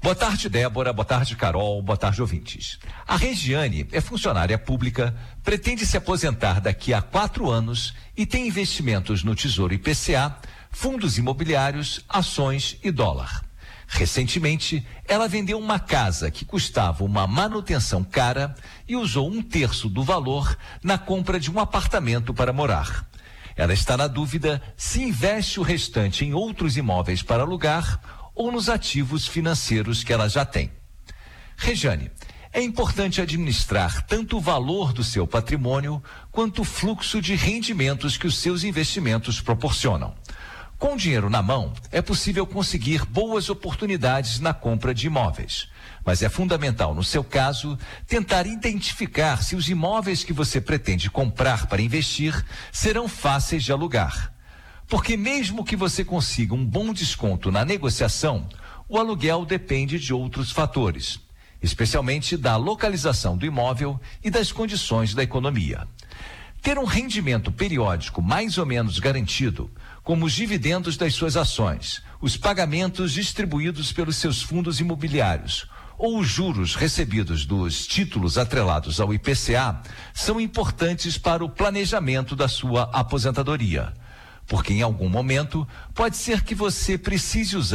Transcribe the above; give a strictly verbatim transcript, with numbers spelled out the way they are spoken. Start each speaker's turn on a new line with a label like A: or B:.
A: Boa tarde, Débora. Boa tarde, Carol. Boa tarde, ouvintes. A Regiane é funcionária pública, pretende se aposentar daqui a quatro anos e tem investimentos no Tesouro I P C A, fundos imobiliários, ações e dólar. Recentemente, ela vendeu uma casa que custava uma manutenção cara e usou um terço do valor na compra de um apartamento para morar. Ela está na dúvida se investe o restante em outros imóveis para alugar ou nos ativos financeiros que ela já tem. Regiane, é importante administrar tanto o valor do seu patrimônio quanto o fluxo de rendimentos que os seus investimentos proporcionam. Com dinheiro na mão, é possível conseguir boas oportunidades na compra de imóveis. Mas é fundamental, no seu caso, tentar identificar se os imóveis que você pretende comprar para investir serão fáceis de alugar. Porque mesmo que você consiga um bom desconto na negociação, o aluguel depende de outros fatores, especialmente da localização do imóvel e das condições da economia. Ter um rendimento periódico mais ou menos garantido, como os dividendos das suas ações, os pagamentos distribuídos pelos seus fundos imobiliários ou os juros recebidos dos títulos atrelados ao I P C A, são importantes para o planejamento da sua aposentadoria. Porque em algum momento pode ser que você precise usar